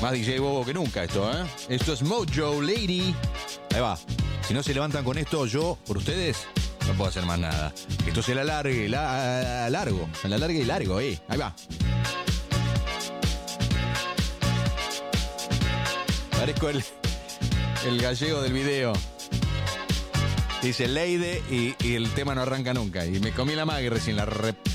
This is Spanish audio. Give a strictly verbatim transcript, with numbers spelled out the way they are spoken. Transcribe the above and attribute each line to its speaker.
Speaker 1: Más D J bobo que nunca esto, ¿eh? Esto es Mojo Lady. Ahí va. Si no se levantan con esto, yo, por ustedes, no puedo hacer más nada. Esto se la alargue, la, largo. Se la alargue y largo, eh. Ahí va. Parezco el, el gallego del video. Dice Leide y, y el tema no arranca nunca. Y me comí la mague recién, la rep...